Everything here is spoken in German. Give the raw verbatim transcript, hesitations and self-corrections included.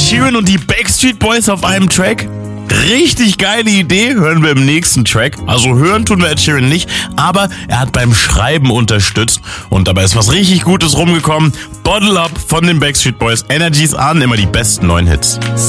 Sheeran und die Backstreet Boys auf einem Track? Richtig geile Idee, hören wir im nächsten Track. Also hören tun wir Ed Sheeran nicht, aber er hat beim Schreiben unterstützt und dabei ist was richtig Gutes rumgekommen. Bottle Up von den Backstreet Boys, Energy's an, immer die besten neuen Hits.